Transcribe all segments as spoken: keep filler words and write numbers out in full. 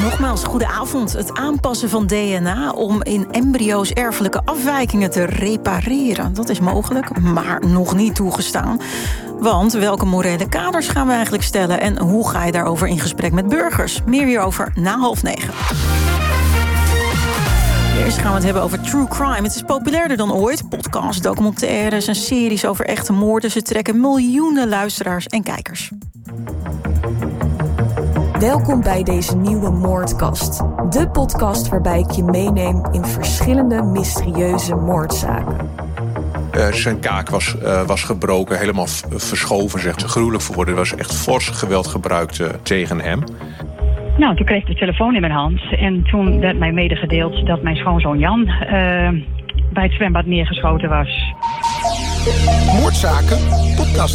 Nogmaals, goedenavond. Het aanpassen van D N A om in embryo's erfelijke afwijkingen te repareren. Dat is mogelijk, maar nog niet toegestaan. Want welke morele kaders gaan we eigenlijk stellen? En hoe ga je daarover in gesprek met burgers? Meer hierover na half negen. Eerst gaan we het hebben over true crime. Het is populairder dan ooit. Podcasts, documentaires en series over echte moorden. Ze trekken miljoenen luisteraars en kijkers. Welkom bij deze nieuwe Moordkast. De podcast waarbij ik je meeneem in verschillende mysterieuze moordzaken. Uh, zijn kaak was, uh, was gebroken, helemaal v- verschoven, zegt ze. Gruwelijk voor woorden. Er was echt fors geweld gebruikt uh, tegen hem. Nou, toen kreeg ik de telefoon in mijn hand. En toen werd mij medegedeeld dat mijn schoonzoon Jan uh, bij het zwembad neergeschoten was. Moordzaken, podcast.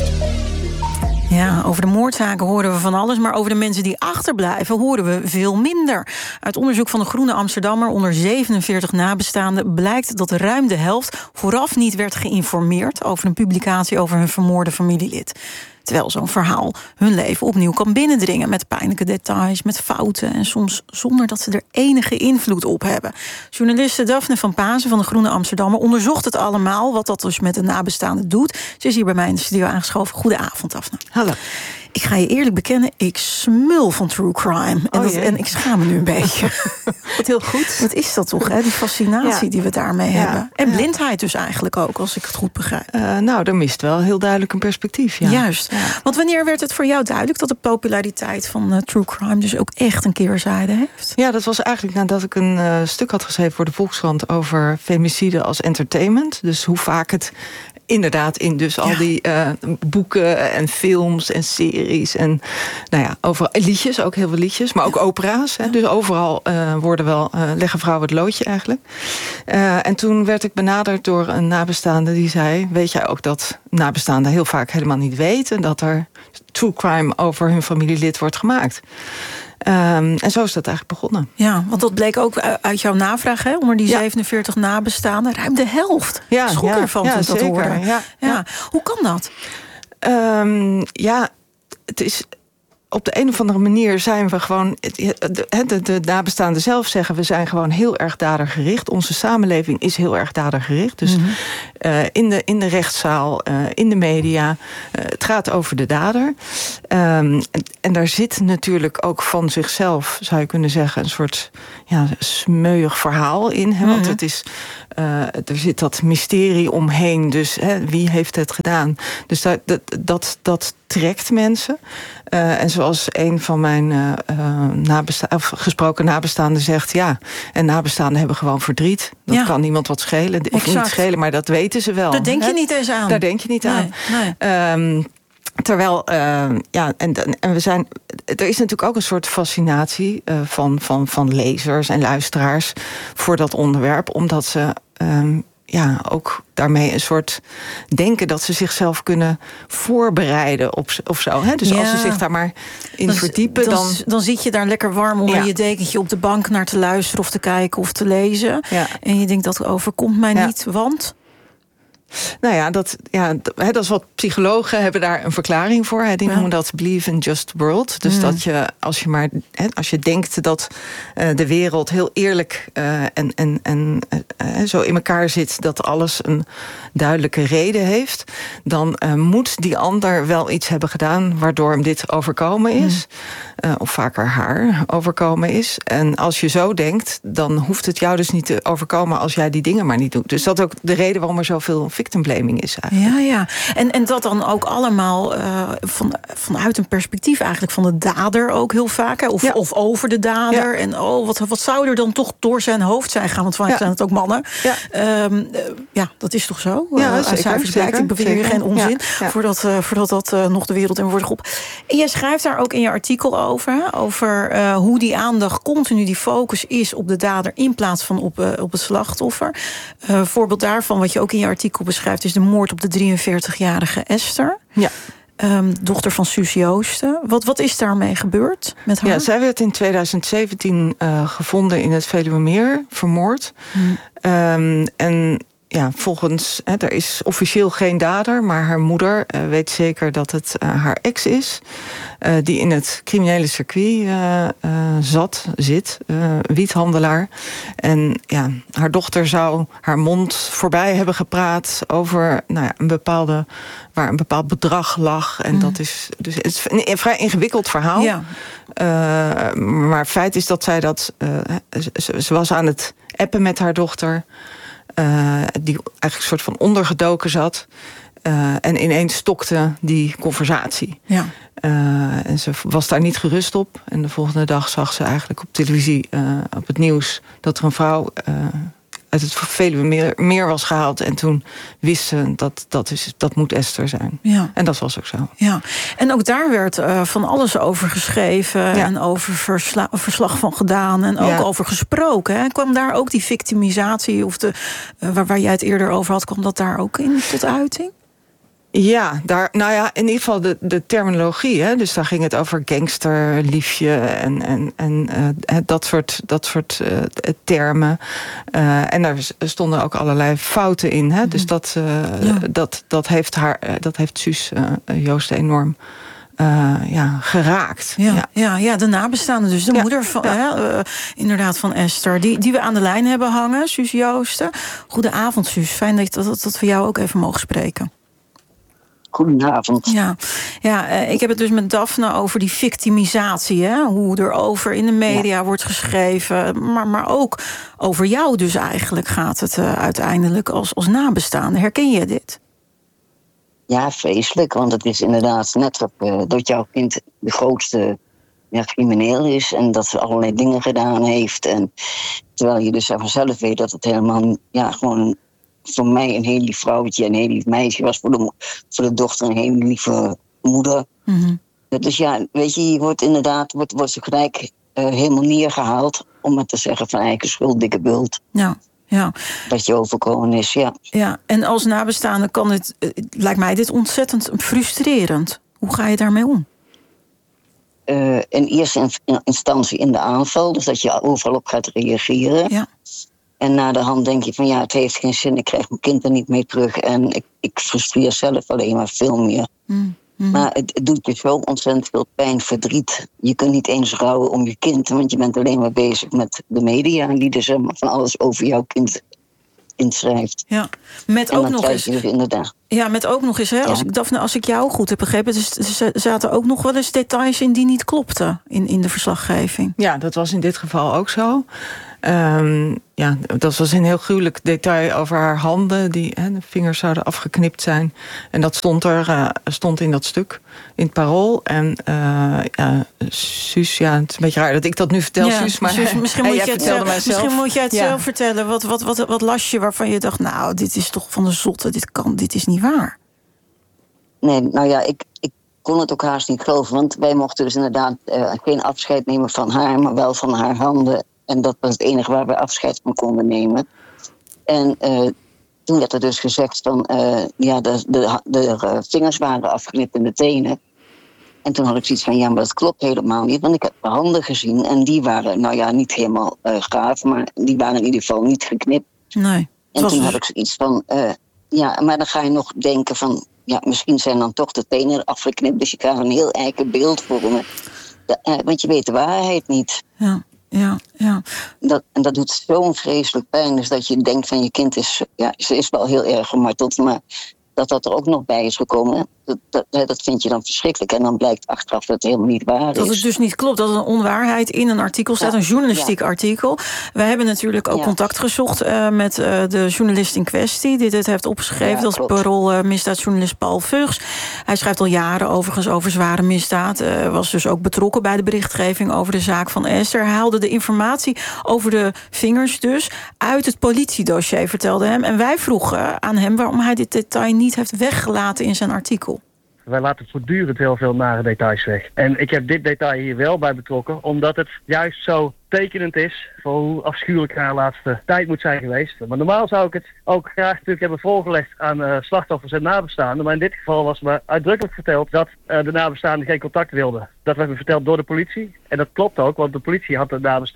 Ja, over de moordzaken horen we van alles, maar over de mensen die achterblijven horen we veel minder. Uit onderzoek van de Groene Amsterdammer onder zevenenveertig nabestaanden blijkt dat ruim de helft vooraf niet werd geïnformeerd over een publicatie over hun vermoorde familielid. Terwijl zo'n verhaal hun leven opnieuw kan binnendringen met pijnlijke details, met fouten en soms zonder dat ze er enige invloed op hebben. Journaliste Daphne van Pasen van de Groene Amsterdammer onderzocht het allemaal, wat dat dus met de nabestaanden doet. Ze is hier bij mij in de studio aangeschoven. Goedenavond, Daphne. Hallo. Ik ga je eerlijk bekennen, ik smul van true crime. En, oh, dat, en ik schaam me nu een beetje. Wat heel goed. Wat is dat toch, hè? Die fascinatie ja. die we daarmee ja. hebben. En ja. blindheid dus eigenlijk ook, als ik het goed begrijp. Uh, nou, er mist wel heel duidelijk een perspectief. Ja. Juist. Ja. Want wanneer werd het voor jou duidelijk dat de populariteit van uh, true crime dus ook echt een keerzijde heeft? Ja, dat was eigenlijk nadat ik een uh, stuk had geschreven voor de Volkskrant over femicide als entertainment. Dus hoe vaak het inderdaad in dus al ja. die uh, boeken en films en series en nou ja, overal liedjes, ook heel veel liedjes, maar ook opera's. Hè, dus overal uh, worden wel uh, leggen vrouwen het loodje eigenlijk. Uh, en toen werd ik benaderd door een nabestaande die zei: weet jij ook dat nabestaanden heel vaak helemaal niet weten dat er true crime over hun familielid wordt gemaakt? Um, en zo is dat eigenlijk begonnen. Ja, want dat bleek ook uit jouw navraag, hè? Onder die ja. zevenenveertig nabestaanden. Ruim de helft. Ja, Schrok ja, ervan ja, toen dat zeker, hoorde. Ja, ja. Ja. Hoe kan dat? Um, ja, het is op de een of andere manier zijn we gewoon, de, de, de nabestaanden zelf zeggen, we zijn gewoon heel erg dadergericht. Onze samenleving is heel erg dadergericht. Dus mm-hmm. uh, in, de, in de rechtszaal, uh, in de media, uh, het gaat over de dader. Um, en, en daar zit natuurlijk ook van zichzelf, zou je kunnen zeggen, een soort ja, smeuig verhaal in. Hè? Want mm-hmm. het is, uh, er zit dat mysterie omheen. Dus hè, wie heeft het gedaan? Dus dat, dat, dat, dat trekt mensen. Uh, en zoals een van mijn uh, nabesta- of gesproken nabestaanden zegt, ja, en nabestaanden hebben gewoon verdriet. Dat ja. kan niemand wat schelen. Of exact. Niet schelen, maar dat weten ze wel. Daar denk je hè? niet eens aan. Daar denk je niet nee, aan. Nee. Um, Terwijl, uh, ja, en, en we zijn. Er is natuurlijk ook een soort fascinatie uh, van, van, van lezers en luisteraars voor dat onderwerp, omdat ze um, ja, ook daarmee een soort denken dat ze zichzelf kunnen voorbereiden op, of zo. Hè? Dus ja. als ze zich daar maar in dan, verdiepen, dan, dan... Dan zit je daar lekker warm onder ja. je dekentje op de bank naar te luisteren of te kijken of te lezen. Ja. En je denkt, dat overkomt mij ja. niet, want... Nou ja, dat, ja, dat is wat psychologen hebben daar een verklaring voor. Die noemen ja. dat believe in just world. Dus mm. dat je, als je maar, als je denkt dat uh, de wereld heel eerlijk uh, en, en, en uh, zo in elkaar zit, dat alles een duidelijke reden heeft, dan uh, moet die ander wel iets hebben gedaan waardoor hem dit overkomen is. Mm. Uh, of vaker haar overkomen is. En als je zo denkt, dan hoeft het jou dus niet te overkomen als jij die dingen maar niet doet. Dus dat is ook de reden waarom er zoveel victim blaming is eigenlijk. Ja, ja. En, en dat dan ook allemaal uh, van, vanuit een perspectief eigenlijk van de dader ook heel vaak. Hè? Of, ja. of over de dader. Ja. En oh, wat, wat zou er dan toch door zijn hoofd zijn gaan? Want vaak ja. zijn het ook mannen. Ja, um, uh, ja dat is toch zo? Ja, uh, zeker, cijfers blijkt, ik beweer geen onzin. Ja. Ja. Voordat, uh, voordat dat uh, nog de wereld in wordt geroepen. En jij schrijft daar ook in je artikel over. Hè? Over uh, hoe die aandacht continu, die focus is op de dader in plaats van op, uh, op het slachtoffer. Een uh, voorbeeld daarvan, wat je ook in je artikel beschrijft, is de moord op de drieënveertigjarige Esther. Ja. Um, dochter van Suus Joosten. Wat, wat is daarmee gebeurd met haar? Ja, zij werd in tweeduizend zeventien uh, gevonden in het Veluwemeer, vermoord. Hmm. Um, en ja, volgens, hè, er is officieel geen dader, maar haar moeder uh, weet zeker dat het uh, haar ex is. Uh, die in het criminele circuit uh, uh, zat, zit, uh, wiethandelaar. En ja, haar dochter zou haar mond voorbij hebben gepraat over nou ja, een bepaalde, waar een bepaald bedrag lag. En mm. dat is dus het is een vrij ingewikkeld verhaal. Ja. Uh, maar feit is dat zij dat. Uh, ze, ze was aan het appen met haar dochter. Uh, die eigenlijk een soort van ondergedoken zat. Uh, en ineens stokte die conversatie. Ja. Uh, en ze was daar niet gerust op. En de volgende dag zag ze eigenlijk op televisie, uh, op het nieuws, dat er een vrouw uh, uit het Veluwemeer meer was gehaald. En toen wist ze dat dat, is, dat moet Esther zijn. Ja. En dat was ook zo. Ja. En ook daar werd uh, van alles over geschreven. Ja. En over versla- verslag van gedaan. En ook ja. over gesproken. Hè. Kwam daar ook die victimisatie, of de, uh, waar, waar jij het eerder over had, kwam dat daar ook in tot uiting? Ja, daar, nou ja, in ieder geval de, de terminologie. Hè? Dus daar ging het over gangster, liefje en, en, en uh, dat soort, dat soort uh, termen. Uh, en daar stonden ook allerlei fouten in. Hè? Dus dat, uh, ja. dat, dat heeft haar, dat heeft Suus uh, Joost enorm Uh, ja, geraakt. Ja, ja. Ja, ja, de nabestaanden, dus de ja, moeder van, ja. uh, inderdaad van Esther, die, die we aan de lijn hebben hangen, Suus Joosten. Goedenavond, Suus. Fijn dat, dat, dat we jou ook even mogen spreken. Goedenavond. Ja, ja uh, ik heb het dus met Daphne over die victimisatie. Hè? Hoe er over in de media ja. wordt geschreven. Maar, maar ook over jou dus eigenlijk gaat het uh, uiteindelijk als, als nabestaande. Herken je dit? Ja, vreselijk. Want het is inderdaad net op, uh, dat jouw kind de grootste ja, crimineel is. En dat ze allerlei dingen gedaan heeft. En terwijl je dus vanzelf weet dat het helemaal ja, gewoon voor mij een heel lief vrouwtje, een heel lief meisje was. Voor de, voor de dochter een hele lieve moeder. Mm-hmm. Dus ja, weet je, je wordt inderdaad, wordt, wordt ze gelijk uh, helemaal neergehaald. Om maar te zeggen van eigen schuld, dikke bult. Ja. Ja. Dat je overkomen is, ja. Ja, en als nabestaande kan het, lijkt mij dit ontzettend frustrerend. Hoe ga je daarmee om? Uh, in eerste instantie in de aanval, dus dat je overal op gaat reageren. Ja. En na de hand denk je van ja, het heeft geen zin, ik krijg mijn kind er niet mee terug. En ik, ik frustreer zelf alleen maar veel meer. Mm. Mm-hmm. Maar het, het doet je zo ontzettend veel pijn, verdriet. Je kunt niet eens rouwen om je kind, want je bent alleen maar bezig met de media die dus van alles over jouw kind inschrijft. Ja, met en ook nog eens. Dus inderdaad. Ja, met ook nog eens, hè, ja. als ik, Daphne, als ik jou goed heb begrepen, dus er zaten ook nog wel eens details in die niet klopten in, in de verslaggeving. Ja, dat was in dit geval ook zo. Um, ja, dat was een heel gruwelijk detail over haar handen, die hè, de vingers zouden afgeknipt zijn. En dat stond er, uh, stond in dat stuk, in het Parool. En uh, ja, Suus, ja, het is een beetje raar dat ik dat nu vertel, ja, Suus, maar Suus, misschien, hey, moet je het zelf, misschien moet jij het ja. zelf vertellen. Wat, wat, wat, wat las je waarvan je dacht, nou, dit is toch van de zotte, dit kan, dit is niet waar. Nee, nou ja, ik, ik kon het ook haast niet geloven, want wij mochten dus inderdaad uh, geen afscheid nemen van haar, maar wel van haar handen. En dat was het enige waar we afscheid van konden nemen. En uh, toen werd er dus gezegd van uh, ja, de, de, de uh, vingers waren afgeknipt in de tenen. En toen had ik zoiets van ja, maar dat klopt helemaal niet. Want ik heb mijn handen gezien en die waren nou ja, niet helemaal uh, gaaf, maar die waren in ieder geval niet geknipt. Nee. En toen dus had ik zoiets van uh, ja, maar dan ga je nog denken van ja, misschien zijn dan toch de tenen afgeknipt. Dus je kan een heel eigen beeld vormen. De, uh, want je weet de waarheid niet. Ja. Ja, ja. Dat, en dat doet zo'n vreselijk pijn. Dus dat je denkt van je kind is, ja, ze is wel heel erg gemarteld, maar dat dat er ook nog bij is gekomen, dat, dat, dat vind je dan verschrikkelijk. En dan blijkt achteraf dat het helemaal niet waar is. Dat het dus niet klopt, dat er een onwaarheid in een artikel staat, ja. een journalistiek ja. artikel. Wij hebben natuurlijk ook ja. contact gezocht uh, met uh, de journalist in kwestie, die dit heeft opgeschreven. Ja, dat is Parool uh, misdaadjournalist Paul Vughs. Hij schrijft al jaren overigens over zware misdaad. Uh, was dus ook betrokken bij de berichtgeving over de zaak van Esther. Hij haalde de informatie over de vingers dus uit het politiedossier, vertelde hem. En wij vroegen aan hem waarom hij dit detail niet niet heeft weggelaten in zijn artikel. Wij laten voortdurend heel veel nare details weg. En ik heb dit detail hier wel bij betrokken, omdat het juist zo tekenend is voor hoe afschuwelijk haar laatste tijd moet zijn geweest. Maar normaal zou ik het ook graag natuurlijk hebben voorgelegd aan uh, slachtoffers en nabestaanden. Maar in dit geval was me uitdrukkelijk verteld dat uh, de nabestaanden geen contact wilden. Dat werd me verteld door de politie. En dat klopt ook, want de politie had de nabestaanden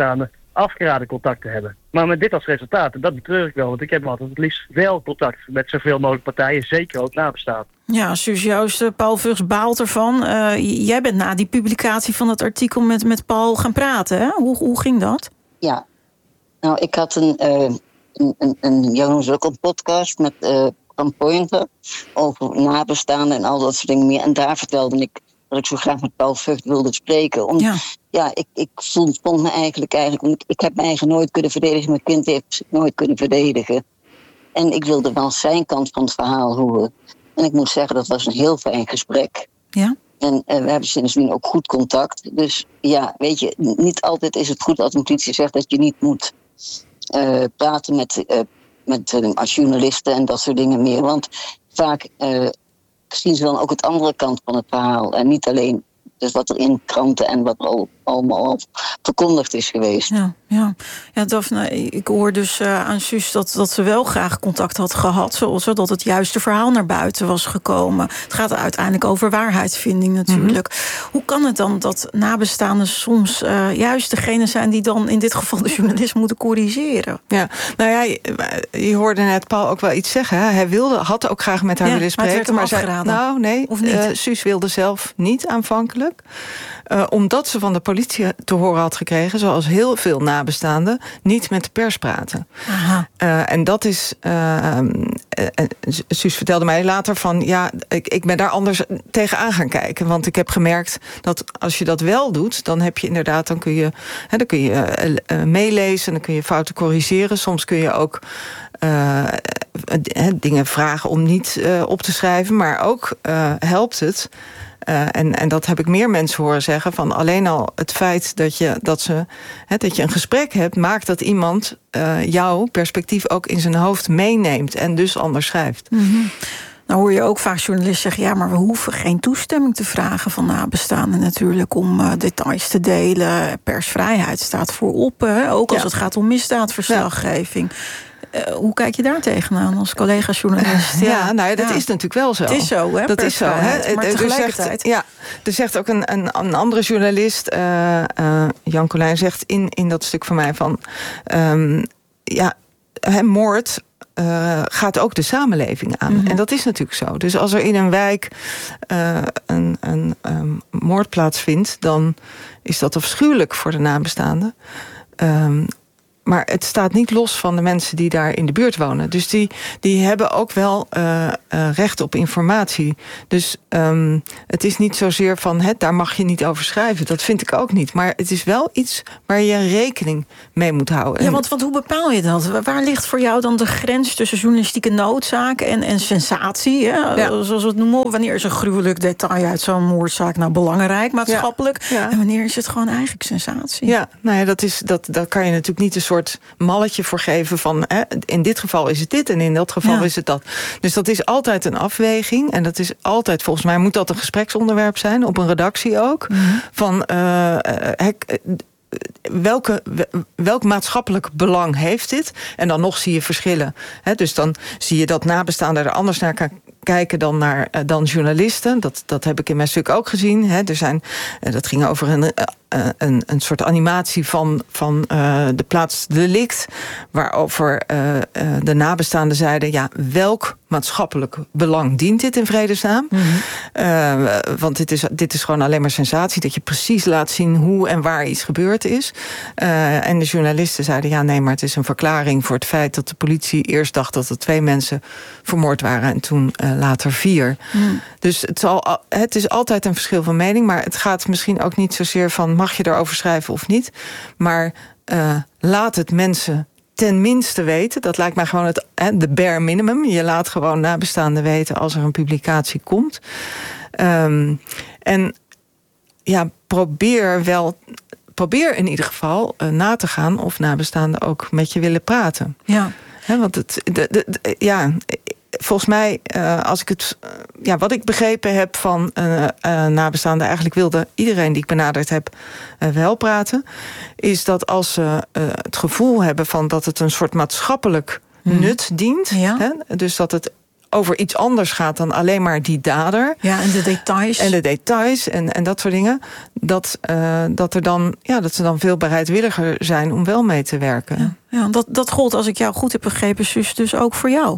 afgeraden contact te hebben. Maar met dit als resultaat, en dat betreur ik wel, want ik heb altijd het liefst wel contact met zoveel mogelijk partijen, zeker ook nabestaanden. Ja, Suus Joost, Paul Vugs baalt ervan. Uh, jij bent na die publicatie van het artikel met, met Paul gaan praten, hè? Hoe, hoe ging dat? Ja, nou, ik had een, uh, een, een, een, ja, ook een podcast met uh, Van Pointer over nabestaanden en al dat soort dingen meer. En daar vertelde ik dat ik zo graag met Paul Vught wilde spreken. Om, ja, ja ik, ik vond, vond me eigenlijk, eigenlijk ik, ik heb me eigenlijk nooit kunnen verdedigen. Mijn kind heeft zich nooit kunnen verdedigen. En ik wilde wel zijn kant van het verhaal horen. En ik moet zeggen, dat was een heel fijn gesprek. Ja. En uh, we hebben sindsdien ook goed contact. Dus ja, weet je, niet altijd is het goed als een politie zegt dat je niet moet uh, praten met, uh, met uh, als journalisten en dat soort dingen meer. Want vaak uh, zien ze dan ook het andere kant van het verhaal. En niet alleen dus wat er in kranten en wat er al, allemaal al verkondigd is geweest. Ja, ja. ja Daphne, ik hoor dus uh, aan Suus dat, dat ze wel graag contact had gehad, zodat het juiste verhaal naar buiten was gekomen. Het gaat uiteindelijk over waarheidsvinding natuurlijk. Mm-hmm. Hoe kan het dan dat nabestaanden soms uh, juist degene zijn die dan in dit geval de journalist moeten corrigeren? Ja, nou ja, je, je hoorde net Paul ook wel iets zeggen. Hè? Hij wilde, had ook graag met haar ja, willen spreken, maar, maar zei, nou nee, uh, Suus wilde zelf niet aanvankelijk. Uh, omdat ze van de politie te horen had gekregen, zoals heel veel nabestaanden, niet met de pers praten. Uh, en dat is. Uh, uh, Suus vertelde mij later van ja, ik, ik ben daar anders tegenaan gaan kijken. Want ik heb gemerkt dat als je dat wel doet, dan heb je inderdaad, dan kun je, hè, dan kun je uh, uh, meelezen, dan kun je fouten corrigeren. Soms kun je ook uh, dingen vragen om niet uh, op te schrijven, maar ook uh, helpt het. Uh, en, en dat heb ik meer mensen horen zeggen. Van alleen al het feit dat je, dat ze, hè, dat je een gesprek hebt, maakt dat iemand uh, jouw perspectief ook in zijn hoofd meeneemt en dus anders schrijft. Mm-hmm. Nou hoor je ook vaak journalisten zeggen, ja, maar we hoeven geen toestemming te vragen van nabestaanden natuurlijk om uh, details te delen. Persvrijheid staat voorop, hè? Ook als ja. het gaat om misdaadverslaggeving. Ja. Uh, hoe kijk je daar tegenaan als collega-journalist? Ja, ja, nou ja, dat ja. is natuurlijk wel zo. Het is zo, hè? Dat is zo, hè? Maar tegelijkertijd. Er zegt, ja, er zegt ook een, een, een andere journalist, uh, uh, Jan Colijn, zegt in, in dat stuk van mij van, um, ja, hè, moord uh, gaat ook de samenleving aan. Mm-hmm. En dat is natuurlijk zo. Dus als er in een wijk uh, een, een um, moord plaatsvindt, dan is dat afschuwelijk voor de nabestaanden. Um, Maar het staat niet los van de mensen die daar in de buurt wonen. Dus die, die hebben ook wel uh, uh, recht op informatie. Dus um, het is niet zozeer van, hè, daar mag je niet over schrijven. Dat vind ik ook niet. Maar het is wel iets waar je rekening mee moet houden. Ja, want, want hoe bepaal je dat? Waar ligt voor jou dan de grens tussen journalistieke noodzaak en, en sensatie? Hè? Ja. Zoals we het noemen. Wanneer is een gruwelijk detail uit zo'n moordzaak nou belangrijk maatschappelijk? Ja. Ja. En wanneer is het gewoon eigenlijk sensatie? Ja, nou ja, dat, is, dat, dat kan je natuurlijk niet een soort malletje voor geven van, hè, in dit geval is het dit en in dat geval ja. is het dat. Dus dat is altijd een afweging en dat is altijd, volgens mij moet dat een gespreksonderwerp zijn, op een redactie ook, mm-hmm. van uh, hek, welke, welk maatschappelijk belang heeft dit? En dan nog zie je verschillen. Hè? Dus dan zie je dat nabestaanden er anders naar kan kijken dan naar uh, dan journalisten. Dat, dat heb ik in mijn stuk ook gezien. Hè? Er zijn, uh, dat ging over een, uh, een, een soort animatie van, van uh, de plaats delict, waarover uh, uh, de nabestaanden zeiden, ja, welk maatschappelijk belang dient dit in vredesnaam? Mm-hmm. Uh, want dit is, dit is gewoon alleen maar sensatie, dat je precies laat zien hoe en waar iets gebeurd is. Uh, en de journalisten zeiden, ja, nee, maar het is een verklaring voor het feit dat de politie eerst dacht dat er twee mensen vermoord waren en toen uh, later vier. Mm. Dus het, zal, het is altijd een verschil van mening, maar het gaat misschien ook niet zozeer van, mag je erover schrijven of niet? Maar uh, laat het mensen ten minste weten. Dat lijkt mij gewoon het de bare minimum. Je laat gewoon nabestaanden weten als er een publicatie komt. Um, en ja, probeer wel, probeer in ieder geval uh, na te gaan of nabestaanden ook met je willen praten. Ja. He, want het, de, de, de, ja, volgens mij, uh, als ik het, uh, ja, wat ik begrepen heb van uh, uh, nabestaanden, eigenlijk wilde iedereen die ik benaderd heb uh, wel praten, is dat als ze uh, het gevoel hebben van dat het een soort maatschappelijk nut dient, ja. Hè, dus dat het over iets anders gaat dan alleen maar die dader. Ja, en de details. En de details en, en dat soort dingen. Dat, uh, dat, er dan, ja, dat ze dan veel bereidwilliger zijn om wel mee te werken. Ja, ja dat, dat gold, als ik jou goed heb begrepen, Suus, dus ook voor jou.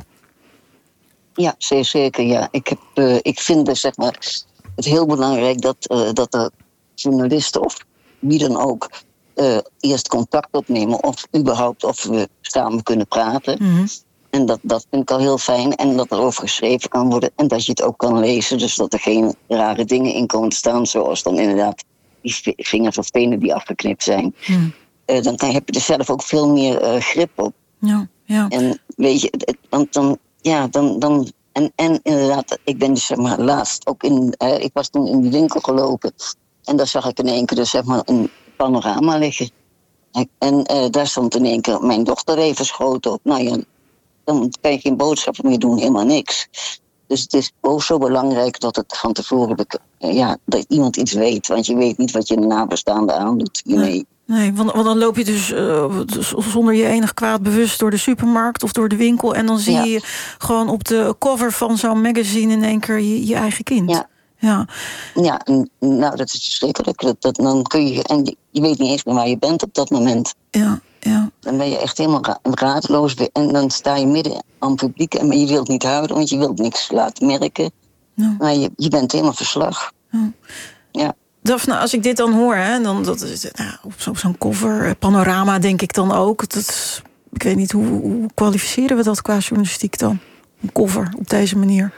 Ja, zeer zeker. Ja. Ik, heb, uh, ik vind dus, zeg maar, het heel belangrijk dat, uh, dat de journalisten of wie dan ook uh, eerst contact opnemen of überhaupt of we samen kunnen praten. Mm-hmm. En dat, dat vind ik al heel fijn. En dat er over geschreven kan worden. En dat je het ook kan lezen. Dus dat er geen rare dingen in komen te staan. Zoals dan inderdaad die vingers of tenen die afgeknipt zijn. Mm. Uh, dan kan, heb je er zelf ook veel meer uh, grip op. Ja, ja. En weet je, het, want dan, ja, dan, dan en, en inderdaad, ik ben dus zeg maar laatst ook in, uh, ik was toen in die winkel gelopen. En daar zag ik in één keer dus zeg maar een panorama liggen. En uh, daar stond in één keer mijn dochter even schoten op. Nou ja, dan kan je geen boodschappen meer doen, helemaal niks. Dus het is ook zo belangrijk dat het van tevoren uh, ja, dat iemand iets weet. Want je weet niet wat je nabestaande aandoet hiermee. Nee, nee want, want dan loop je dus uh, zonder je enig kwaad bewust door de supermarkt of door de winkel. En dan zie ja. je gewoon op de cover van zo'n magazine in één keer je, je eigen kind. Ja. Ja, ja en, nou dat is verschrikkelijk. Dat, dat, dan kun je, en je, je weet niet eens meer waar je bent op dat moment. Ja, ja. Dan ben je echt helemaal ra- raadloos. En dan sta je midden aan het publiek. En je wilt niet huilen, want je wilt niks laten merken. Ja. Maar je, je bent helemaal verslag. Ja. Ja. Daphne, als ik dit dan hoor, hè, dan dat is nou, op, zo, op zo'n cover, panorama denk ik dan ook. Dat, ik weet niet, hoe, hoe kwalificeren we dat qua journalistiek dan? Een cover op deze manier.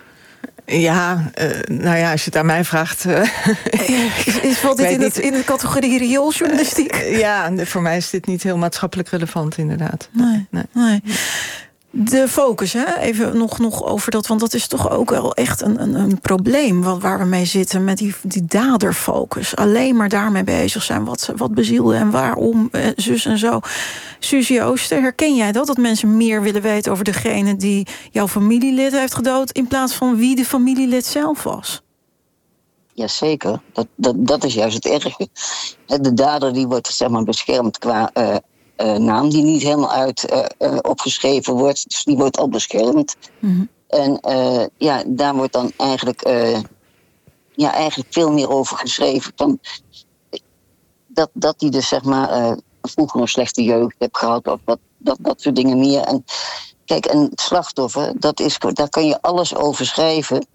Ja, uh, nou ja, als je het aan mij vraagt... Uh, is, is valt dit in, het, in de categorie riooljournalistiek? Uh, ja, voor mij is dit niet heel maatschappelijk relevant, inderdaad. Nee, nee. nee. De focus, hè? Even nog, nog over dat, want dat is toch ook wel echt een, een, een probleem waar we mee zitten met die, die daderfocus. Alleen maar daarmee bezig zijn, wat, wat bezielde en waarom, zus en zo. Suzie Ooster, herken jij dat? Dat mensen meer willen weten over degene die jouw familielid heeft gedood, in plaats van wie de familielid zelf was? Jazeker, dat, dat, dat is juist het erge. De dader die wordt zeg maar beschermd qua uh, uh, naam die niet helemaal uit uh, uh, opgeschreven wordt. Dus die wordt al beschermd. Mm-hmm. En uh, ja, daar wordt dan eigenlijk, uh, ja, eigenlijk veel meer over geschreven. Van, dat, dat die dus zeg maar uh, vroeger een slechte jeugd heeft gehad of wat, dat, dat soort dingen meer. En kijk, een slachtoffer, dat is, daar kan je alles over schrijven.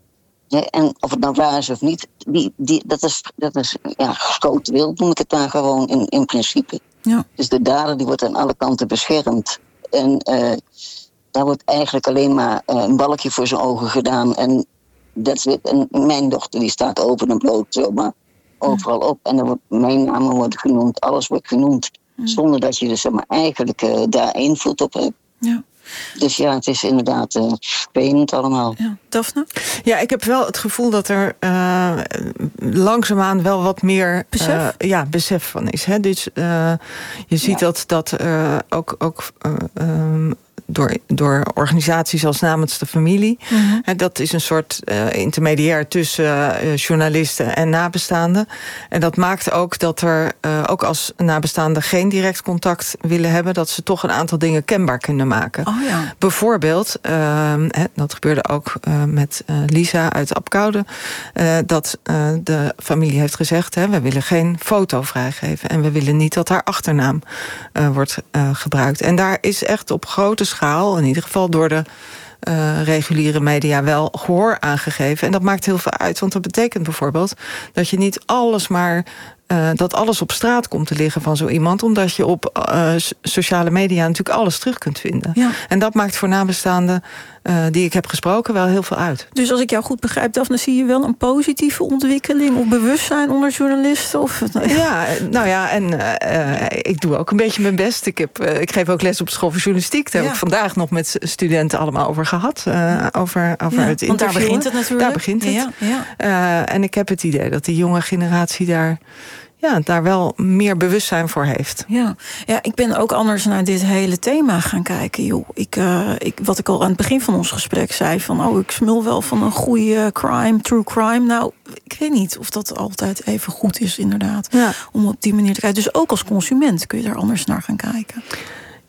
Ja, en of het nou waar is of niet, die, die, dat is, dat is ja, geschoten wild, noem ik het daar gewoon in, in principe. Ja. Dus de dader die wordt aan alle kanten beschermd. En uh, daar wordt eigenlijk alleen maar uh, een balkje voor zijn ogen gedaan. En that's it. En mijn dochter die staat open en bloot zomaar overal op. En er wordt, mijn namen worden genoemd, alles wordt genoemd. Ja. Zonder dat je er zeg maar, eigenlijk uh, daar invloed op hebt. Ja. Dus ja, het is inderdaad uh, vervelend allemaal. Ja. Daphne? Ja, ik heb wel het gevoel dat er uh, langzaamaan wel wat meer besef, uh, ja, besef van is. Hè? Dus uh, je ziet ja. dat, dat uh, ook, ook uh, um, door, door organisaties als Namens de Familie. Mm-hmm. En dat is een soort uh, intermediair tussen uh, journalisten en nabestaanden. En dat maakt ook dat er, uh, ook als nabestaanden geen direct contact willen hebben, dat ze toch een aantal dingen kenbaar kunnen maken. Oh, ja. Bijvoorbeeld, uh, dat gebeurde ook uh, met uh, Lisa uit Apkoude, uh, dat uh, de familie heeft gezegd, hè, we willen geen foto vrijgeven en we willen niet dat haar achternaam uh, wordt uh, gebruikt. En daar is echt op grote schaal, in ieder geval door de uh, reguliere media, wel gehoor aangegeven. En dat maakt heel veel uit, want dat betekent bijvoorbeeld dat je niet alles maar Uh, dat alles op straat komt te liggen van zo iemand, omdat je op uh, sociale media natuurlijk alles terug kunt vinden. Ja. En dat maakt voor nabestaanden uh, die ik heb gesproken wel heel veel uit. Dus als ik jou goed begrijp, Daphne, zie je wel een positieve ontwikkeling of bewustzijn onder journalisten? Of, nou ja. ja, nou ja, en uh, ik doe ook een beetje mijn best. Ik, heb, uh, ik geef ook les op school voor journalistiek. Daar ja. heb ik vandaag nog met studenten allemaal over gehad. Uh, over over ja, het interview. Want daar begint het natuurlijk. Daar begint het. Ja, ja. Uh, en ik heb het idee dat die jonge generatie daar ja, daar wel meer bewustzijn voor heeft. Ja. ja, ik ben ook anders naar dit hele thema gaan kijken. Joh. Ik, uh, ik, wat ik al aan het begin van ons gesprek zei, van oh, ik smul wel van een goede crime, true crime. Nou, ik weet niet of dat altijd even goed is, inderdaad. Ja. Om op die manier te kijken. Dus ook als consument kun je daar anders naar gaan kijken.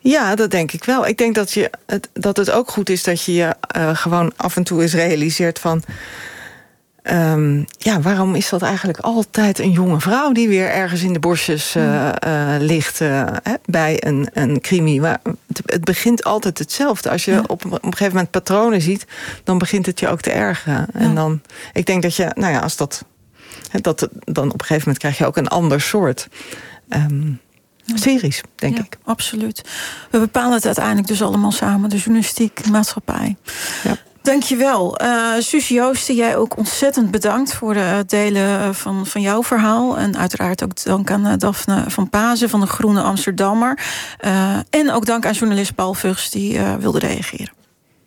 Ja, dat denk ik wel. Ik denk dat, je het, dat het ook goed is dat je je uh, gewoon af en toe eens realiseert van... Um, ja, waarom is dat eigenlijk altijd een jonge vrouw die weer ergens in de bosjes uh, uh, ligt uh, hè, bij een, een crimi? Maar het, het begint altijd hetzelfde. Als je ja. op, op een gegeven moment patronen ziet, dan begint het je ook te ergeren. Ja. En dan, ik denk dat je, nou ja, als dat, hè, dat, dan op een gegeven moment krijg je ook een ander soort um, ja. series, denk ja, ik. Absoluut. We bepalen het uiteindelijk dus allemaal samen, de journalistiek, de maatschappij. Ja. Dankjewel. Uh, Suus Joosten, jij ook ontzettend bedankt voor het delen van, van jouw verhaal. En uiteraard ook dank aan uh, Daphne van Pazen van de Groene Amsterdammer. Uh, en ook dank aan journalist Paul Vugs die uh, wilde reageren.